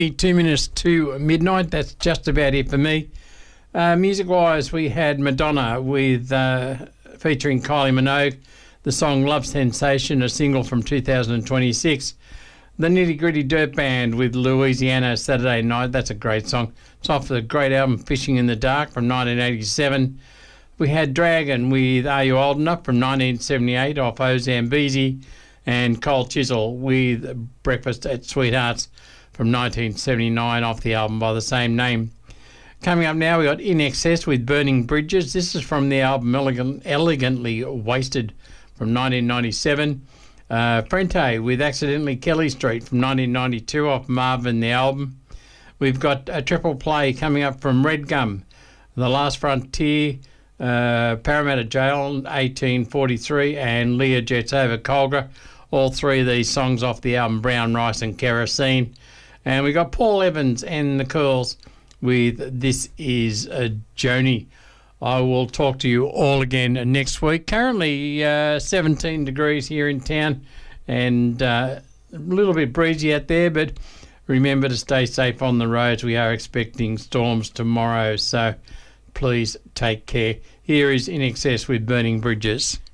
2 minutes to midnight. That's just about it for me. Music-wise, we had Madonna with featuring Kylie Minogue, the song Love Sensation, a single from 2026. The Nitty Gritty Dirt Band with Louisiana Saturday Night. That's a great song. It's off the great album Fishing in the Dark from 1987. We had Dragon with Are You Old Enough from 1978 off O Zambezi, and Cole Chisel with Breakfast at Sweethearts from 1979 off the album by the same name. Coming up now, we got In Excess with Burning Bridges. This is from the album Elegantly Wasted from 1997. Frente with Accidentally Kelly Street from 1992 off Marvin the album. We've got a triple play coming up from Red Gum, The Last Frontier, Parramatta Jail 1843, and Leah Jets Over Colgra. All three of these songs off the album Brown Rice and Kerosene. And we got Paul Evans and the Curls with This Is a Joni. I will talk to you all again next week. Currently 17 degrees here in town and a little bit breezy out there, but remember to stay safe on the roads. We are expecting storms tomorrow, so please take care. Here is In Excess with Burning Bridges.